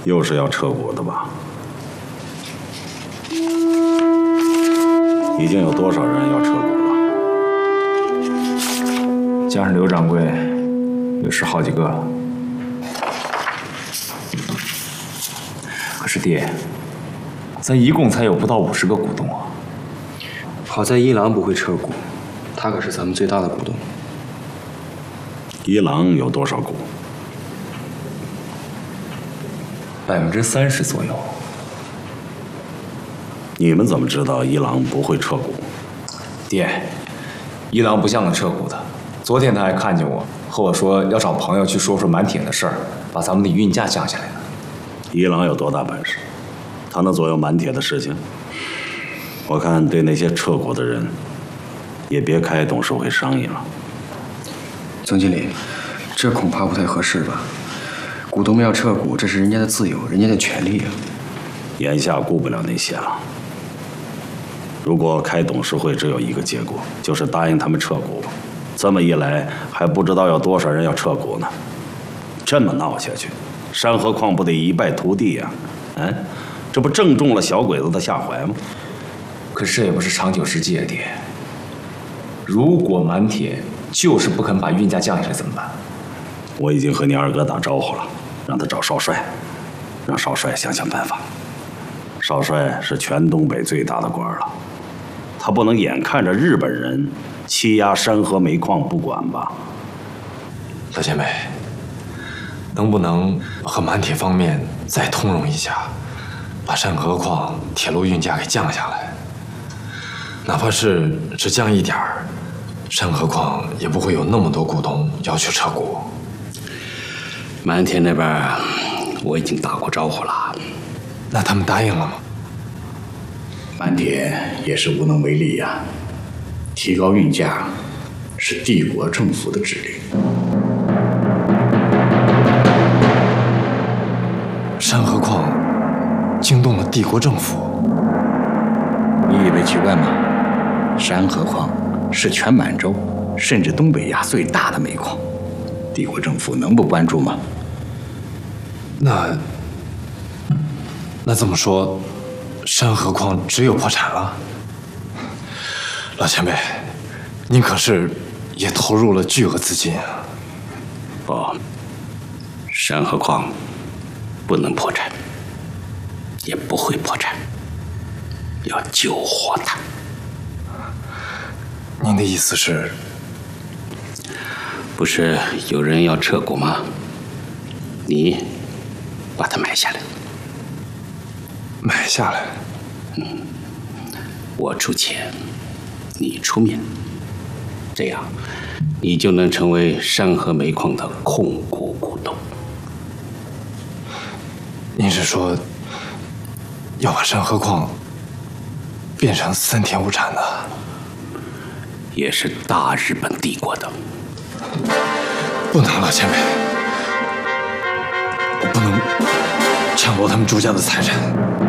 又是要撤股的吧？已经有多少人要撤股了？ 加上刘掌柜，也是好几个了。可是爹，咱一共才有不到50个股东啊。 好在一郎不会撤股，他可是咱们最大的股东。 一郎有多少股 ？30%左右。 你们怎么知道一郎不会撤股？ 爹，一郎不像个撤股的。昨天他还看见我，和我说要找朋友去说说满铁的事儿，把咱们的运价降下来呢。 一郎有多大本事？他能左右满铁的事情？我看对那些撤股的人，也别开董事会商议了。 总经理，这恐怕不太合适吧？股东们要撤股，这是人家的自由，人家的权利啊。 眼下顾不了那些了。如果开董事会只有一个结果，就是答应他们撤股，这么一来，还不知道有多少人要撤股呢。这么闹下去，山河矿不得一败涂地呀？这不正中了小鬼子的下怀吗？ 可是这也不是长久之计啊，爹。如果满铁就是不肯把运价降下来，怎么办？ 我已经和你二哥打招呼了，让他找少帅，让少帅想想办法。少帅是全东北最大的官了，他不能眼看着日本人欺压山河煤矿不管吧？ 老前辈，能不能和满铁方面再通融一下，把山河矿铁路运价给降下来？哪怕是只降一点儿，山河矿也不会有那么多股东要求撤股。 满铁那边我已经打过招呼了。 那他们答应了吗？ 满铁也是无能为力呀。提高运价是帝国政府的指令。 山河矿惊动了帝国政府。 你以为奇怪吗？山河矿是全满洲甚至东北亚最大的煤矿，帝国政府能不关注吗？ 那这么说，山河矿只有破产了？老前辈，您可是也投入了巨额资金啊！ 不，山河矿不能破产，也不会破产，要救活它。 您的意思是？ 不是有人要撤股吗？你把它买下来。 买下来？ 我出钱，你出面，这样你就能成为山河煤矿的控股股东。 您是说要把山河矿变成森田物产的？ 也是大日本帝国的。 不能，老前辈，我不能抢夺他们朱家的财产。